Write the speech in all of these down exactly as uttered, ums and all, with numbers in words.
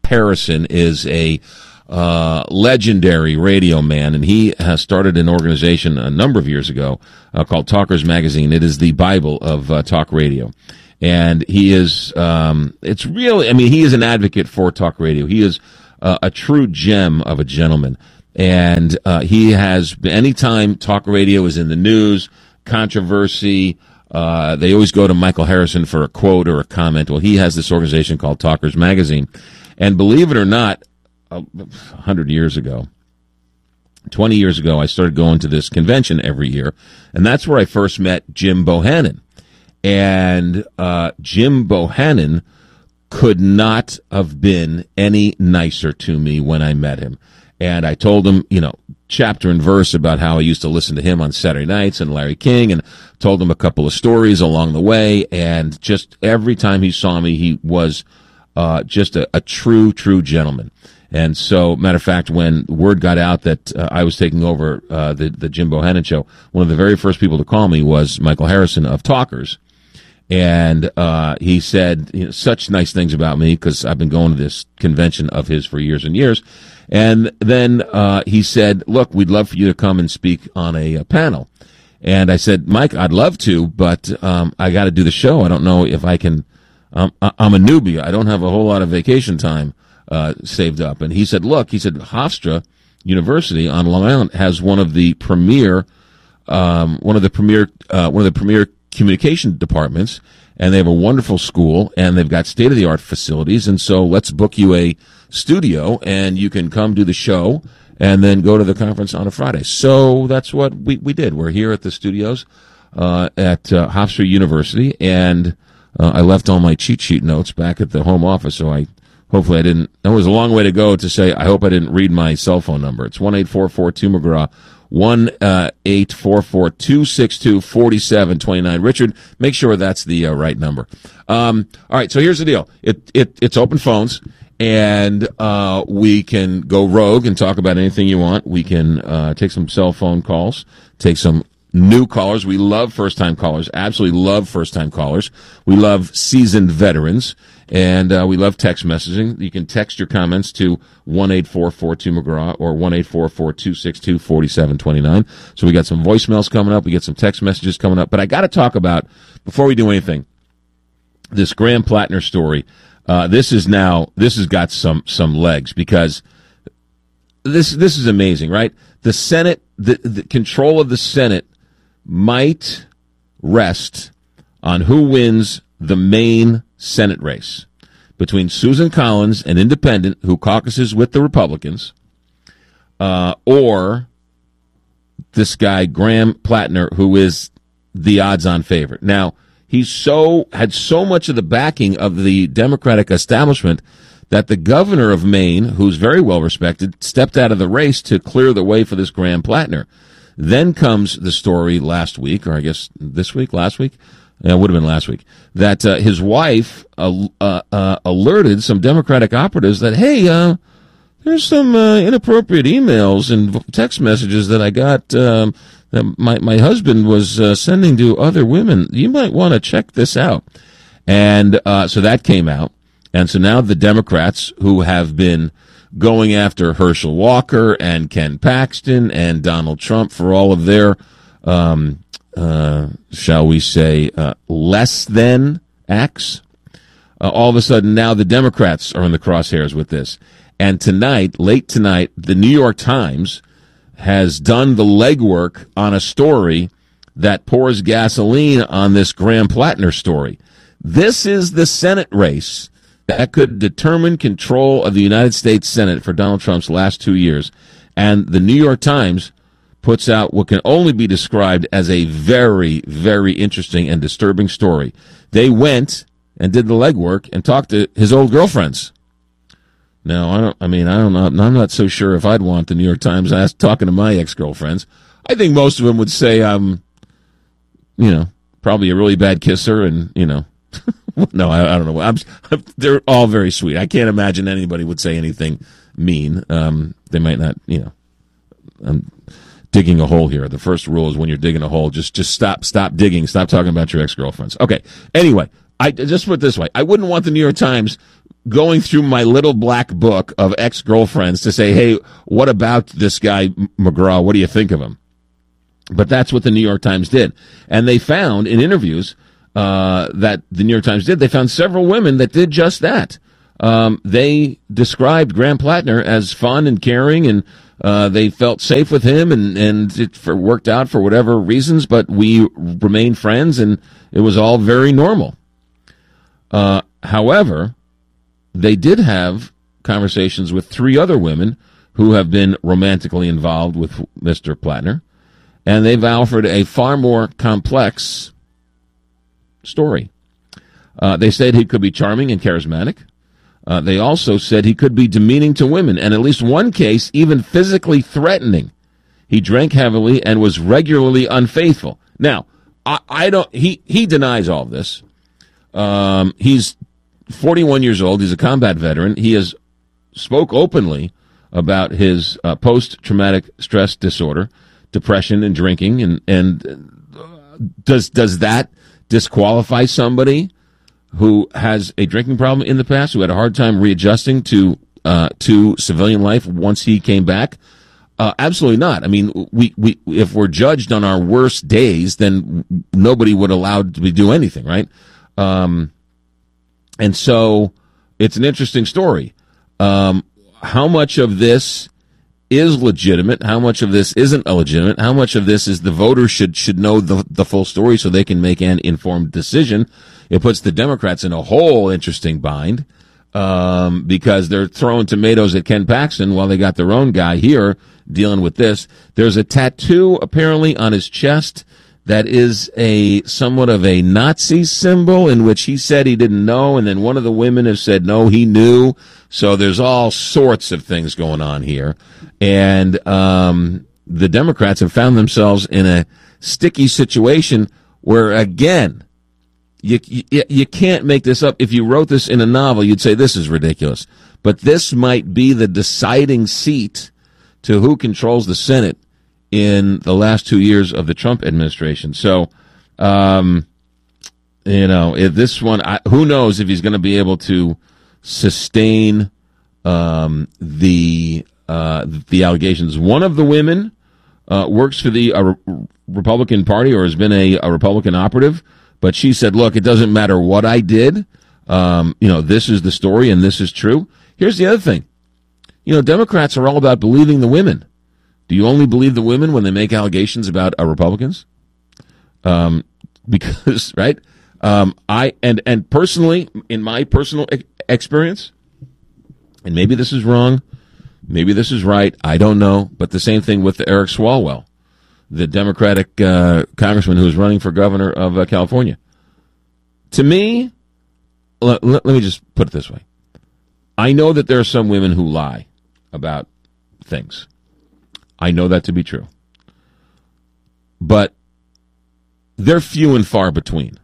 Harrison is a uh, legendary radio man, and he has started an organization a number of years ago uh, called Talkers Magazine. It is the Bible of uh, talk radio. And he is, um, it's really, I mean, he is an advocate for talk radio. He is uh, a true gem of a gentleman. And uh, he has, anytime talk radio is in the news, controversy, uh, they always go to Michael Harrison for a quote or a comment. Well, he has this organization called Talkers Magazine. And believe it or not, a hundred years ago, twenty years ago, I started going to this convention every year. And that's where I first met Jim Bohannon. And uh, Jim Bohannon could not have been any nicer to me when I met him. And I told him, you know, chapter and verse about how I used to listen to him on Saturday nights and Larry King, and told him a couple of stories along the way. And just every time he saw me, he was uh, just a, a true, true gentleman. And so, matter of fact, when word got out that uh, I was taking over uh, the, the Jim Bohannon show, one of the very first people to call me was Michael Harrison of Talkers. And uh, he said, you know, such nice things about me because I've been going to this convention of his for years and years. And then uh, he said, look, we'd love for you to come and speak on a, a panel. And I said, Mike, I'd love to, but um, I got to do the show. I don't know if I can. Um, I'm a newbie. I don't have a whole lot of vacation time uh, saved up. And he said, look, he said, Hofstra University on Long Island has one of the premier, um, one of the premier, uh, one of the premier communication departments, and they have a wonderful school, and they've got state-of-the-art facilities, and so let's book you a studio, and you can come do the show, and then go to the conference on a Friday. So that's what we, we did. We're here at the studios uh, at uh, Hofstra University, and uh, I left all my cheat sheet notes back at the home office, so I hopefully I didn't, that was a long way to go to say, I hope I didn't read my cell phone number. It's one eight four four two McGraw, one eight four four two six two four seven two nine. Richard, make sure that's the uh, right number. Um, all right, so here's the deal. It, it it's open phones, and uh, we can go rogue and talk about anything you want. We can uh, take some cell phone calls, take some new callers. We love first-time callers, absolutely love first-time callers. We love seasoned veterans. And uh, we love text messaging. You can text your comments to one eight four four two McGraw or one eight four four two six two four seven two nine. So we got some voicemails coming up. We get some text messages coming up. But I got to talk about, before we do anything, this Graham Plattner story. Uh, this is now, this has got some some legs, because this this is amazing, right? The Senate, the, the control of the Senate might rest on who wins the main Senate race between Susan Collins, an independent who caucuses with the Republicans, uh, or this guy, Graham Plattner, who is the odds-on favorite. Now, he's so had so much of the backing of the Democratic establishment that the governor of Maine, who's very well respected, stepped out of the race to clear the way for this Graham Plattner. Then comes the story last week, or I guess this week, last week, yeah, it would have been last week, that uh, his wife uh, uh, uh, alerted some Democratic operatives that, hey, uh, there's some uh, inappropriate emails and text messages that I got um, that my, my husband was uh, sending to other women. You might want to check this out. And uh, so that came out. And so now the Democrats, who have been going after Herschel Walker and Ken Paxton and Donald Trump for all of their um Uh, shall we say, uh, less than acts. Uh, all of a sudden, now the Democrats are in the crosshairs with this. And tonight, late tonight, the New York Times has done the legwork on a story that pours gasoline on this Graham Plattner story. This is the Senate race that could determine control of the United States Senate for Donald Trump's last two years. And the New York Times puts out what can only be described as a very, very interesting and disturbing story. They went and did the legwork and talked to his old girlfriends. Now, I don't, I mean, I don't know, I'm not so sure if I'd want the New York Times asked, talking to my ex-girlfriends. I think most of them would say I'm, you know, probably a really bad kisser and, you know, no, I, I don't know. I'm, I'm, they're all very sweet. I can't imagine anybody would say anything mean. Um, they might not, you know, I'm digging a hole here. The first rule is when you're digging a hole, just just stop stop digging. Stop talking about your ex-girlfriends. Okay. Anyway, I just put it this way. I wouldn't want the New York Times going through my little black book of ex-girlfriends to say, hey, what about this guy McGraw? What do you think of him? But that's what the New York Times did. And they found in interviews uh, that the New York Times did, they found several women that did just that. Um, they described Graham Plattner as fun and caring, and uh, they felt safe with him, and, and it for, worked out for whatever reasons, but we remained friends, and it was all very normal. Uh, however, they did have conversations with three other women who have been romantically involved with Mister Plattner, and they've offered a far more complex story. Uh, they said he could be charming and charismatic. Uh, they also said he could be demeaning to women, and at least one case, even physically threatening. He drank heavily and was regularly unfaithful. Now, I, I don't. He he denies all of this. Um, he's forty-one years old. He's a combat veteran. He has spoke openly about his uh, post-traumatic stress disorder, depression, and drinking. And and uh, does does that disqualify somebody who has a drinking problem in the past, who had a hard time readjusting to uh, to civilian life once he came back? Uh, absolutely not. I mean, we, we if we're judged on our worst days, then nobody would allow to do anything, right? Um, and so it's an interesting story. Um, how much of this is legitimate? How much of this isn't illegitimate? How much of this is the voters should should know the the full story so they can make an informed decision? It puts the Democrats in a whole interesting bind um, because they're throwing tomatoes at Ken Paxton while they got their own guy here dealing with this. There's a tattoo apparently on his chest that is a somewhat of a Nazi symbol, in which he said he didn't know, and then one of the women has said no, he knew. So there's all sorts of things going on here, and um, the Democrats have found themselves in a sticky situation where, again, you, you you can't make this up. If you wrote this in a novel, you'd say this is ridiculous. But this might be the deciding seat to who controls the Senate in the last two years of the Trump administration. So, um, you know, if this one, I, who knows if he's going to be able to sustain um, the uh, the allegations. One of the women uh, works for the uh, Republican Party, or has been a, a Republican operative, but she said, look, it doesn't matter what I did. Um, you know, this is the story and this is true. Here's the other thing. You know, Democrats are all about believing the women. Do you only believe the women when they make allegations about uh, Republicans? Um, because, right? Um, I, and, and personally, in my personal e- experience, and maybe this is wrong, maybe this is right, I don't know, but the same thing with Eric Swalwell, the Democratic uh, congressman who is running for governor of uh, California. To me, let, let, let me just put it this way. I know that there are some women who lie about things. I know that to be true. But they're few and far between.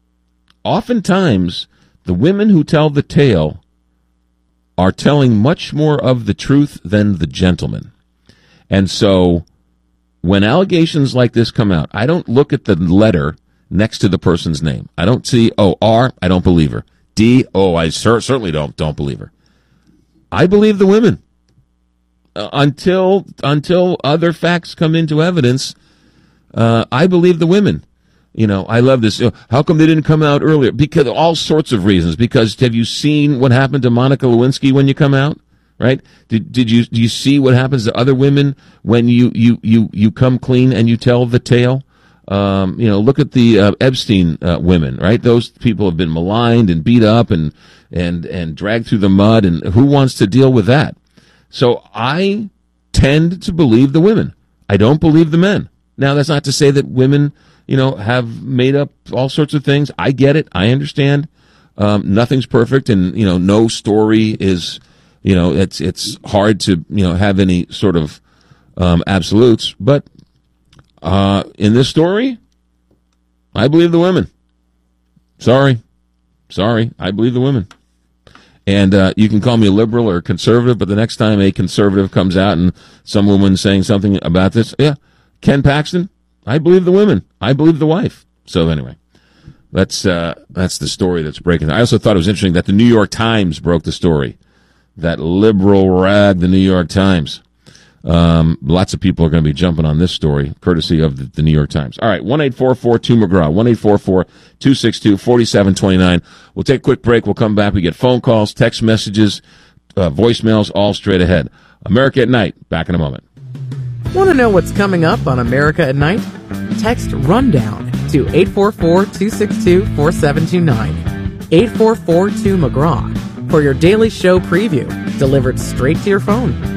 Oftentimes, the women who tell the tale are telling much more of the truth than the gentleman. And so, when allegations like this come out, I don't look at the letter next to the person's name. I don't see, oh, R, I don't believe her. D, oh, I cer- certainly don't don't believe her. I believe the women. Uh, until until other facts come into evidence, uh, I believe the women. You know, I love this. You know, how come they didn't come out earlier? Because all sorts of reasons. Because have you seen what happened to Monica Lewinsky when you come out? Right? Did did you do you see what happens to other women when you you you, you come clean and you tell the tale? Um, you know, look at the uh, Epstein uh, women. Right? Those people have been maligned and beat up and and and dragged through the mud. And who wants to deal with that? So I tend to believe the women. I don't believe the men. Now, that's not to say that women, you know, have made up all sorts of things. I get it. I understand. Um, nothing's perfect, and, you know, no story is, you know, it's it's hard to, you know, have any sort of um, absolutes. But uh, in this story, I believe the women. Sorry. Sorry. I believe the women. And uh, you can call me a liberal or a conservative, but the next time a conservative comes out and some woman saying something about this, yeah, Ken Paxton, I believe the women. I believe the wife. So anyway, That's uh, that's the story that's breaking. I also thought it was interesting that the New York Times broke the story. That liberal rag, the New York Times. Um, lots of people are going to be jumping on this story, courtesy of the, the New York Times. All right, one eight four four two McGraw, one eight four four two six two four seven two nine. We'll take a quick break. We'll come back. We get phone calls, text messages, uh, voicemails, all straight ahead. America at Night. Back in a moment. Want to know what's coming up on America at Night? Text RUNDOWN to eight four four two six two four seven two nine. eight four four two McGraw for your daily show preview, delivered straight to your phone.